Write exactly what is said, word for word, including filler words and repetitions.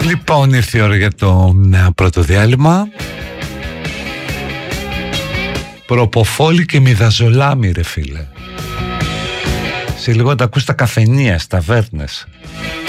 Λοιπόν, ήρθε η ώρα για το πρώτο διάλειμμα. Προποφόλη και μυδαζολάμι, ρε φίλε. Σε λίγο τα ακούς στα καφενεία, στα ταβέρνες.